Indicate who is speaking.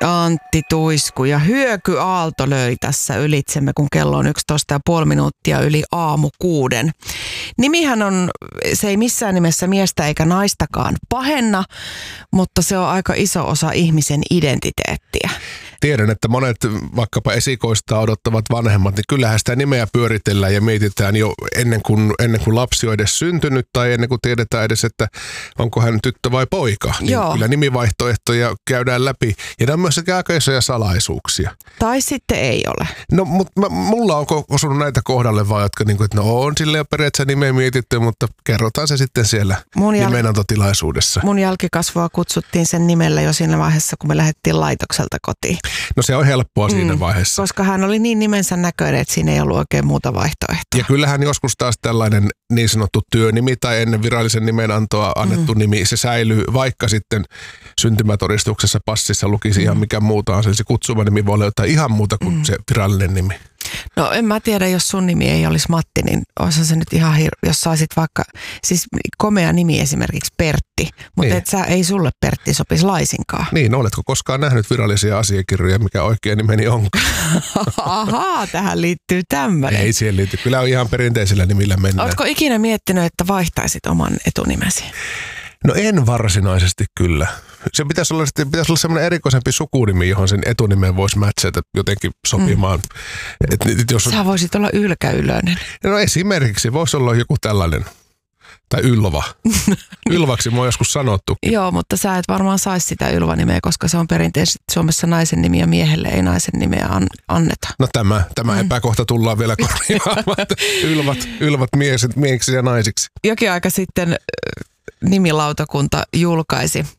Speaker 1: Antti Tuisku ja hyökyaalto löi tässä ylitsemme, kun kello on 11,5 minuuttia yli aamu 6. Nimihän on, se ei missään nimessä miestä eikä naistakaan pahenna, mutta se on aika iso osa ihmisen identiteettiä.
Speaker 2: Tiedän, että monet vaikkapa esikoista odottavat vanhemmat, niin kyllähän sitä nimeä pyöritellään ja mietitään jo ennen kuin lapsi on edes syntynyt tai ennen kuin tiedetään edes, että onko hän tyttö vai poika. Niin kyllä nimivaihtoehtoja käydään läpi ja nämä on myös aika isoja salaisuuksia.
Speaker 1: Tai sitten ei ole.
Speaker 2: No, mutta mulla on osunut näitä kohdalle vaan, jotka niin kuin, että no on silleen periaatteessa nimeä mietitty, mutta kerrotaan se sitten siellä nimenantotilaisuudessa.
Speaker 1: Mun jälkikasvua kutsuttiin sen nimellä jo siinä vaiheessa, kun me lähdettiin laitokselta kotiin.
Speaker 2: No se on helppoa siinä vaiheessa.
Speaker 1: Koska hän oli niin nimensä näköinen, että siinä ei ollut oikein muuta vaihtoehtoa.
Speaker 2: Ja kyllähän joskus taas tällainen niin sanottu työnimi tai ennen virallisen nimenantoa annettu nimi, se säilyy, vaikka sitten syntymätodistuksessa passissa lukisi ihan mikä muuta on. Se kutsuva nimi voi olla jotain ihan muuta kuin se virallinen nimi.
Speaker 1: No en mä tiedä, jos sun nimi ei olisi Matti, niin olisi se nyt ihan jos saisit vaikka, siis komea nimi esimerkiksi Pertti, mutta niin. Ei sulle Pertti sopisi laisinkaan.
Speaker 2: Niin, no oletko koskaan nähnyt virallisia asiakirjoja, mikä oikein nimeni on?
Speaker 1: Ahaa, tähän liittyy tämmöinen.
Speaker 2: Ei siihen liity, kyllä on ihan perinteisellä nimillä mennään.
Speaker 1: Oletko ikinä miettinyt, että vaihtaisit oman etunimesi?
Speaker 2: No en varsinaisesti kyllä. Se pitäisi olla semmoinen erikoisempi sukunimi, johon sen etunimen voisi matchata jotenkin sopimaan.
Speaker 1: Sä voisit olla Ylkä-Ylönen.
Speaker 2: No esimerkiksi voisi olla joku tällainen. Tai Ylva. Ylvaksi mä oon joskus sanottu.
Speaker 1: Joo, mutta sä et varmaan saisi sitä Ylva-nimeä, koska se on perinteisesti Suomessa naisen nimi ja miehelle ei naisen nimeä anneta.
Speaker 2: No tämä epäkohta tullaan vielä korjaamaan. Ylvat miehiksi ja naisiksi.
Speaker 1: Jokin aika sitten nimilautakunta julkaisi